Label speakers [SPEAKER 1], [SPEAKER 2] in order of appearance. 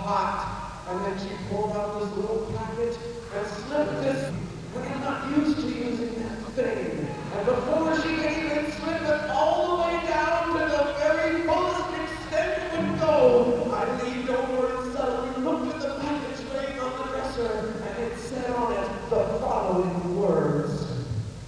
[SPEAKER 1] hot. And then she pulled out this little packet and slipped this. And I'm not used to using that thing. And before